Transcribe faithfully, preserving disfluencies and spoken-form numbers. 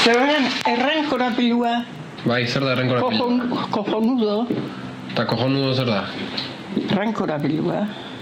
Zerren, errenkorapilua. Bai, zer da errenkorapilua? Kojonudo. Eta kojonudo zer da? Errenkorapilua.